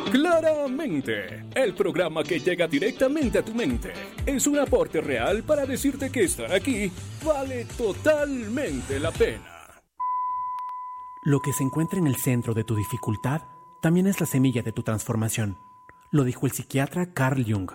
Claramente, el programa que llega directamente a tu mente es un aporte real para decirte que estar aquí vale totalmente la pena. Lo que se encuentra en el centro de tu dificultad también es la semilla de tu transformación. Lo dijo el psiquiatra Carl Jung.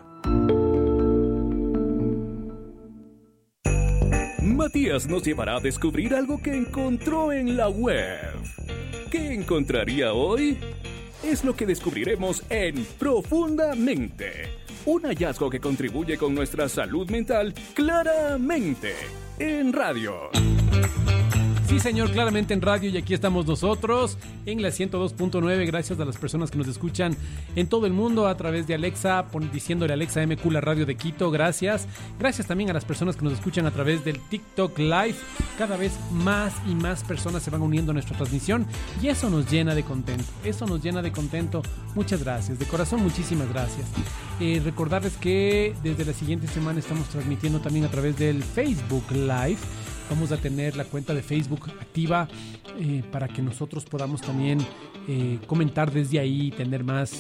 Matías nos llevará a descubrir algo que encontró en la web. ¿Qué encontraría hoy? Es lo que descubriremos en Profundamente. Un hallazgo que contribuye con nuestra salud mental claramente en radio. Sí, señor, claramente en radio, y aquí estamos nosotros en la 102.9, gracias a las personas que nos escuchan en todo el mundo a través de Alexa, diciéndole Alexa MQ, la radio de Quito, gracias. Gracias también a las personas que nos escuchan a través del TikTok Live. Cada vez más y más personas se van uniendo a nuestra transmisión y eso nos llena de contento, muchas gracias, de corazón muchísimas gracias. Recordarles que desde la siguiente semana estamos transmitiendo también a través del Facebook Live. Vamos a tener la cuenta de Facebook activa para que nosotros podamos también comentar desde ahí, tener más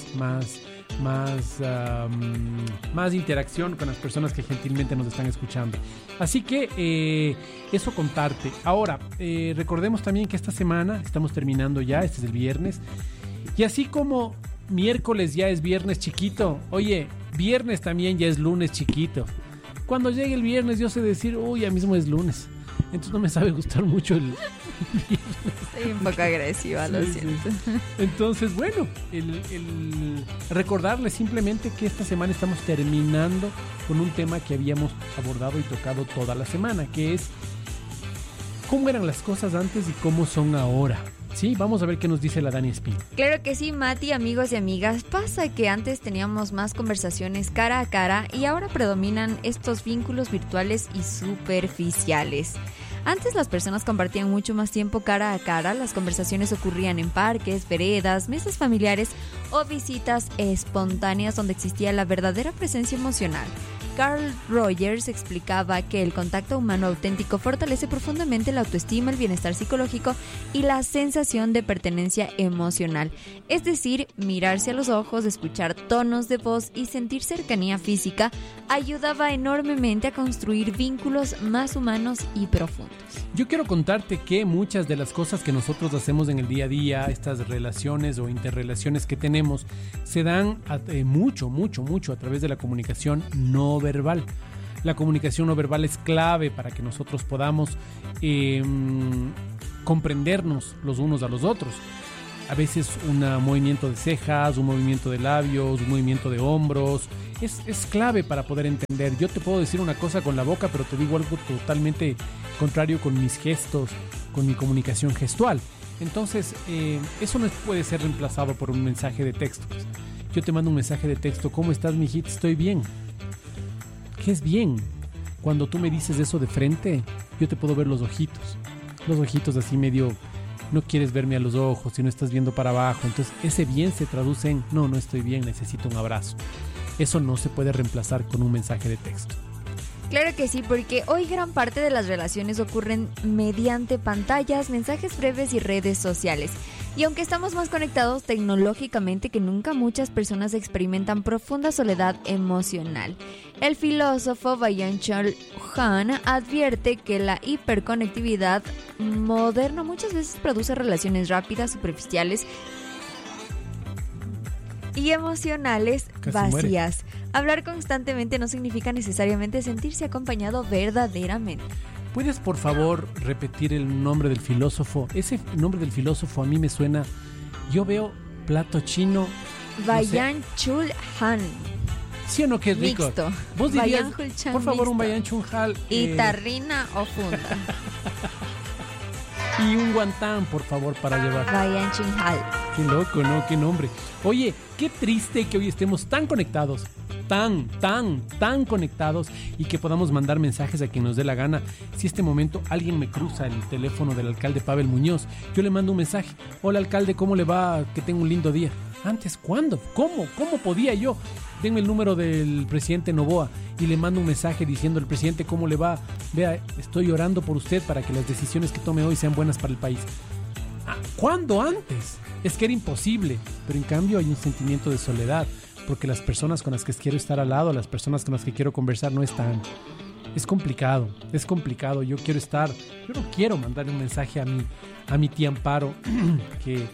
interacción con las personas que gentilmente nos están escuchando. Así que eso contarte. Ahora, recordemos también que esta semana estamos terminando ya, este es el viernes, y así como miércoles ya es viernes chiquito, oye, viernes también ya es lunes chiquito. Cuando llegue el viernes yo sé decir, uy, ya mismo es lunes. Entonces no me sabe gustar mucho el viernes. Estoy un poco agresiva, lo siento. Sí. Entonces, bueno, el recordarles simplemente que esta semana estamos terminando con un tema que habíamos abordado y tocado toda la semana, que es cómo eran las cosas antes y cómo son ahora. Sí, vamos a ver qué nos dice la Dani Espín. Claro que sí, Mati, amigos y amigas. Pasa que antes teníamos más conversaciones cara a cara y ahora predominan estos vínculos virtuales y superficiales. Antes las personas compartían mucho más tiempo cara a cara, las conversaciones ocurrían en parques, veredas, mesas familiares o visitas espontáneas donde existía la verdadera presencia emocional. Carl Rogers explicaba que el contacto humano auténtico fortalece profundamente la autoestima, el bienestar psicológico y la sensación de pertenencia emocional. Es decir, mirarse a los ojos, escuchar tonos de voz y sentir cercanía física ayudaba enormemente a construir vínculos más humanos y profundos. Yo quiero contarte que muchas de las cosas que nosotros hacemos en el día a día, estas relaciones o interrelaciones que tenemos, se dan mucho a través de la comunicación no verbal. La comunicación no verbal es clave para que nosotros podamos comprendernos los unos a los otros. A veces un movimiento de cejas, un movimiento de labios, un movimiento de hombros, es clave para poder entender. Yo te puedo decir una cosa con la boca, pero te digo algo totalmente contrario con mis gestos, con mi comunicación gestual. Entonces, eso no puede ser reemplazado por un mensaje de texto. Yo te mando un mensaje de texto, ¿cómo estás, mijita? Estoy bien. ¿Qué es bien? Cuando tú me dices eso de frente, yo te puedo ver los ojitos así medio, no quieres verme a los ojos, si no estás viendo para abajo. Entonces ese bien se traduce en, no estoy bien, necesito un abrazo. Eso no se puede reemplazar con un mensaje de texto. Claro que sí, porque hoy gran parte de las relaciones ocurren mediante pantallas, mensajes breves y redes sociales. Y aunque estamos más conectados tecnológicamente que nunca, muchas personas experimentan profunda soledad emocional. El filósofo Byung-Chul Han advierte que la hiperconectividad moderna muchas veces produce relaciones rápidas, superficiales y emocionales vacías. Hablar constantemente no significa necesariamente sentirse acompañado verdaderamente. ¿Puedes, por favor, repetir el nombre del filósofo? Ese nombre del filósofo a mí me suena... Yo veo plato chino... Byung-Chul Han. ¿Sí o no que es rico? Mixto. Vos dirías, por favor, un Byung-Chul Han. Y tarrina o funda. Y un guantán, por favor, para llevar. Byung-Chul Han. Qué loco, ¿no? Qué nombre. Oye, qué triste que hoy estemos tan conectados. Tan conectados y que podamos mandar mensajes a quien nos dé la gana. Si este momento alguien me cruza el teléfono del alcalde Pavel Muñoz, yo le mando un mensaje. Hola, alcalde, ¿cómo le va? Que tenga un lindo día. Antes, ¿cuándo? ¿Cómo podía yo? Denme el número del presidente Noboa y le mando un mensaje diciendo al presidente cómo le va. Vea, estoy orando por usted para que las decisiones que tome hoy sean buenas para el país. ¿Cuándo antes? Es que era imposible, pero en cambio hay un sentimiento de soledad, porque las personas con las que quiero estar al lado, las personas con las que quiero conversar no están. Es complicado. Yo no quiero mandarle un mensaje a mi tía Amparo, que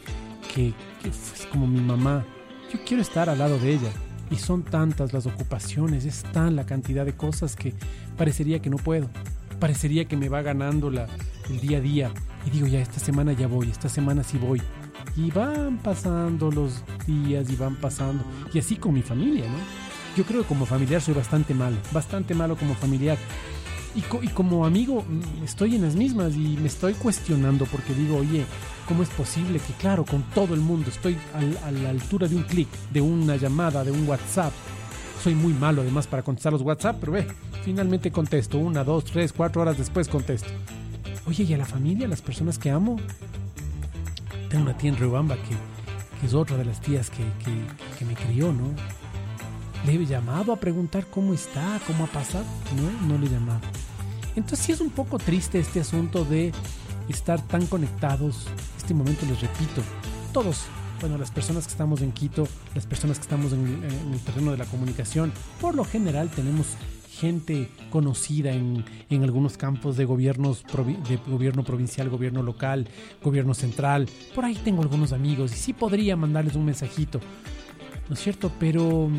es como mi mamá. Yo quiero estar al lado de ella. Y son tantas las ocupaciones, es tan la cantidad de cosas que parecería que no puedo. Parecería que me va ganando el día a día. Y digo, ya esta semana ya voy, esta semana sí voy. Y van pasando los días y van pasando. Y así con mi familia, ¿no? Yo creo que como familiar soy bastante malo como familiar. Y como amigo estoy en las mismas y me estoy cuestionando porque digo, oye, ¿cómo es posible que, claro, con todo el mundo estoy a la altura de un clic, de una llamada, de un WhatsApp? Soy muy malo además para contestar los WhatsApp, pero finalmente contesto, 1, 2, 3, 4 horas después contesto. Oye, ¿y a la familia, a las personas que amo? Tengo una tía en Riobamba que es otra de las tías que me crió, ¿no? Le he llamado a preguntar cómo está, cómo ha pasado. No le he llamado. Entonces sí es un poco triste este asunto de estar tan conectados. Este momento, les repito, todos, las personas que estamos en Quito, las personas que estamos en el terreno de la comunicación, por lo general tenemos gente conocida en algunos campos de gobierno provincial, gobierno local, gobierno central. Por ahí tengo algunos amigos y sí podría mandarles un mensajito, ¿no es cierto? Pero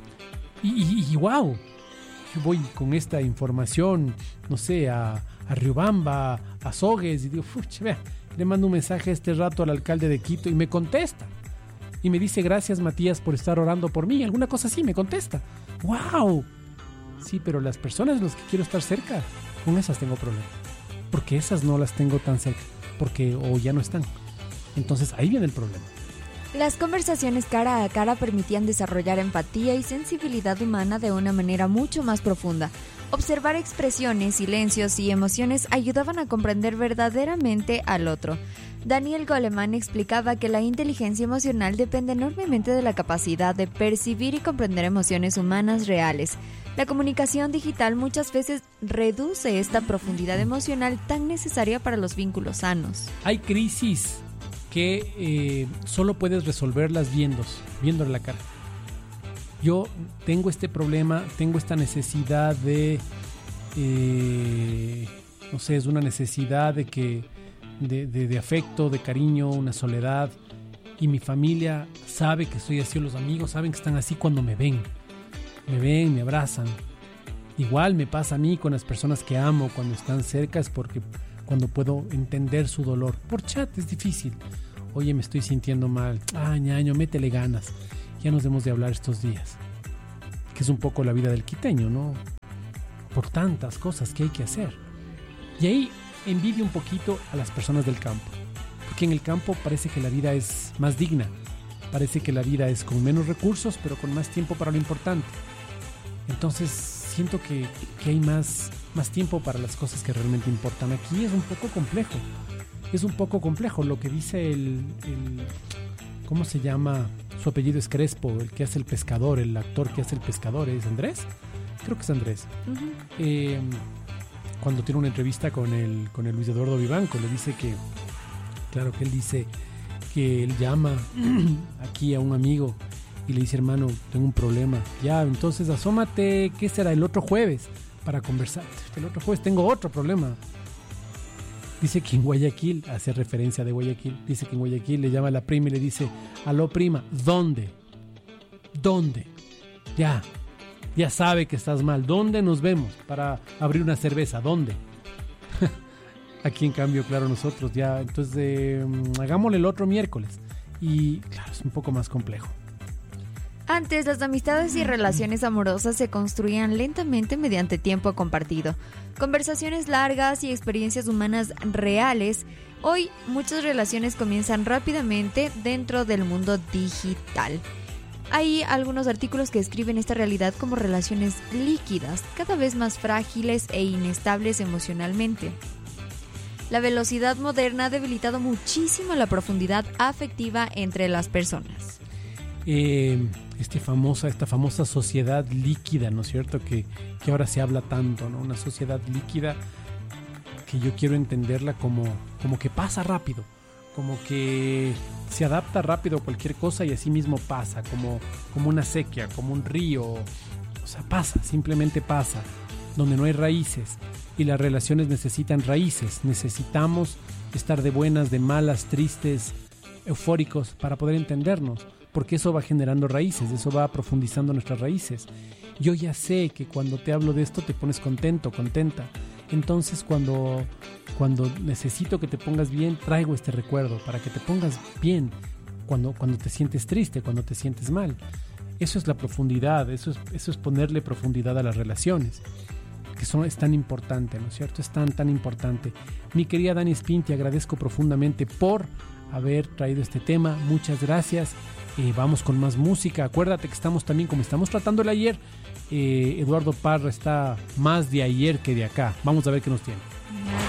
y wow, yo voy con esta información, no sé, a Riobamba, a Sogues, y digo, vea, le mando un mensaje este rato al alcalde de Quito y me contesta. Y me dice, gracias Matías por estar orando por mí, alguna cosa así, me contesta. ¡Wow! Sí, pero las personas de las que quiero estar cerca, con esas tengo problemas. Porque esas no las tengo tan cerca, porque o ya no están. Entonces ahí viene el problema. Las conversaciones cara a cara permitían desarrollar empatía y sensibilidad humana de una manera mucho más profunda. Observar expresiones, silencios y emociones ayudaban a comprender verdaderamente al otro. Daniel Goleman explicaba que la inteligencia emocional depende enormemente de la capacidad de percibir y comprender emociones humanas reales. La comunicación digital muchas veces reduce esta profundidad emocional tan necesaria para los vínculos sanos. Hay crisis que solo puedes resolverlas viéndole la cara. Yo tengo este problema, tengo esta necesidad de, no sé, es una necesidad de afecto, de cariño, una soledad. Y mi familia sabe que estoy así, los amigos saben que están así cuando me ven, me abrazan. Igual me pasa a mí con las personas que amo cuando están cerca, es porque cuando puedo entender su dolor. Por chat es difícil. Oye, me estoy sintiendo mal. Ñaño, métele ganas. Ya nos hemos de hablar estos días. Que es un poco la vida del quiteño, ¿no? Por tantas cosas que hay que hacer. Y ahí envidio un poquito a las personas del campo. Porque en el campo parece que la vida es más digna. Parece que la vida es con menos recursos, pero con más tiempo para lo importante. Entonces siento que hay más tiempo para las cosas que realmente importan. Aquí es un poco complejo. Es un poco complejo lo que dice el ¿cómo se llama? Su apellido es Crespo, el que hace el pescador, el actor que hace el pescador, ¿es Andrés? Creo que es Andrés. Uh-huh. Cuando tiene una entrevista con el Luis Eduardo Vivanco, le dice que, claro que él dice que él llama aquí a un amigo y le dice, hermano, tengo un problema. Ya, entonces asómate, ¿qué será? El otro jueves para conversar. El otro jueves tengo otro problema. Dice que en Guayaquil, hace referencia de Guayaquil, dice que en Guayaquil le llama a la prima y le dice, aló prima, ¿dónde? Ya sabe que estás mal, ¿dónde nos vemos para abrir una cerveza? ¿Dónde? Aquí en cambio, claro, nosotros ya, entonces hagámosle el otro miércoles. Y claro, es un poco más complejo. Antes, las amistades y relaciones amorosas se construían lentamente mediante tiempo compartido. Conversaciones largas y experiencias humanas reales. Hoy, muchas relaciones comienzan rápidamente dentro del mundo digital. Hay algunos artículos que describen esta realidad como relaciones líquidas, cada vez más frágiles e inestables emocionalmente. La velocidad moderna ha debilitado muchísimo la profundidad afectiva entre las personas. Esta famosa sociedad líquida, ¿no es cierto? Que ahora se habla tanto, ¿no? Una sociedad líquida que yo quiero entenderla como que pasa rápido, como que se adapta rápido a cualquier cosa y así mismo pasa, como una sequía, como un río. O sea, pasa, simplemente pasa, donde no hay raíces. Y las relaciones necesitan raíces. Necesitamos estar de buenas, de malas, tristes, eufóricos para poder entendernos, porque eso va generando raíces, eso va profundizando nuestras raíces. Yo ya sé que cuando te hablo de esto te pones contento, contenta. Entonces cuando necesito que te pongas bien, traigo este recuerdo para que te pongas bien cuando te sientes triste, cuando te sientes mal. Eso es la profundidad, eso es ponerle profundidad a las relaciones, que es tan importante, ¿no es cierto? Es tan importante. Mi querida Dani Espín, te agradezco profundamente por haber traído este tema. Muchas gracias. Vamos con más música. Acuérdate que estamos también, como estamos tratando el ayer, Eduardo Parra está más de ayer que de acá. Vamos a ver qué nos tiene.